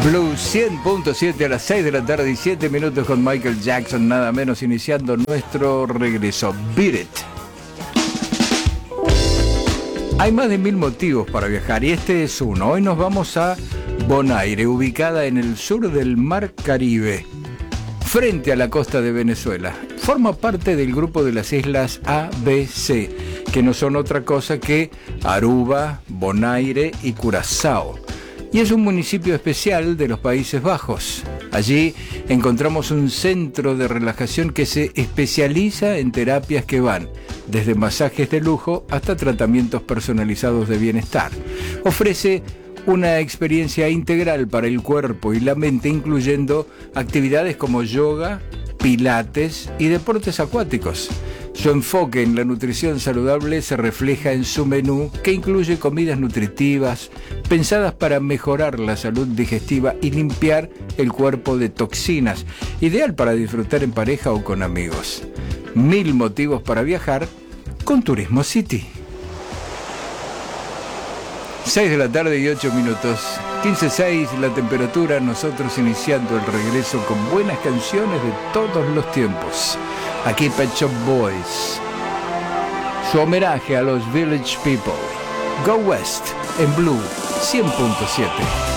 Blue 100.7 a las 6 de la tarde y 7 minutos con Michael Jackson, nada menos, iniciando nuestro regreso. Beat It. Hay más de 1000 motivos para viajar y este es uno. Hoy nos vamos a Bonaire, ubicada en el sur del Mar Caribe, frente a la costa de Venezuela. Forma parte del grupo de las islas ABC, que no son otra cosa que Aruba, Bonaire y Curazao. Y es un municipio especial de los Países Bajos. Allí encontramos un centro de relajación que se especializa en terapias que van desde masajes de lujo hasta tratamientos personalizados de bienestar. Ofrece una experiencia integral para el cuerpo y la mente, incluyendo actividades como yoga, pilates y deportes acuáticos. Su enfoque en la nutrición saludable se refleja en su menú, que incluye comidas nutritivas pensadas para mejorar la salud digestiva y limpiar el cuerpo de toxinas, ideal para disfrutar en pareja o con amigos. 1000 motivos para viajar con Turismo City. 6 de la tarde y 8 minutos. 15:06 la temperatura, nosotros iniciando el regreso con buenas canciones de todos los tiempos. Aquí Pet Shop Boys, su homenaje a los Village People. Go West en Blue 100.7.